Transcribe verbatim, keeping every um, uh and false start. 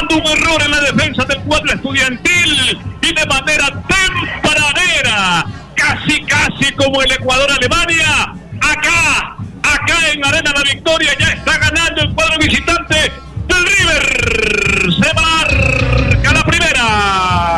Hubo un error en la defensa del cuadro estudiantil y de manera tempranera, casi casi como el Ecuador-Alemania, acá, acá en Arena La Victoria ya están